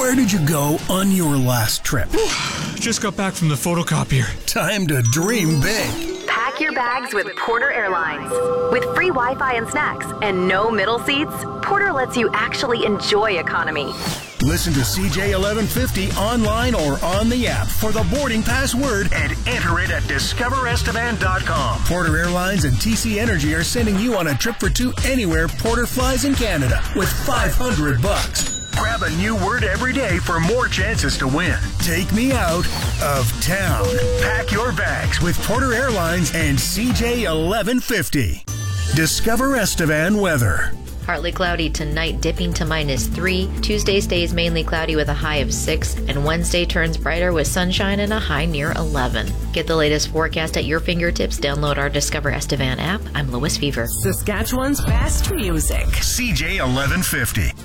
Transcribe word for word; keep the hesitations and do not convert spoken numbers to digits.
Where did you go on your last trip? Just got back from the photocopier. Time to dream big. Pack your bags with Porter Airlines. With free Wi-Fi and snacks and no middle seats, Porter lets you actually enjoy economy. Listen to C J eleven fifty online or on the app for the boarding password and enter it at discover estevan dot com. Porter Airlines and T C Energy are sending you on a trip for two anywhere Porter flies in Canada with five hundred bucks. Grab a new word every day for more chances to win. Take me out of town. Pack your bags with Porter Airlines and C J eleven fifty. Discover Estevan weather. Partly cloudy tonight, dipping to minus three. Tuesday stays mainly cloudy with a high of six. And Wednesday turns brighter with sunshine and a high near eleven. Get the latest forecast at your fingertips. Download our Discover Estevan app. I'm Lois Fever. Saskatchewan's best music. C J eleven fifty.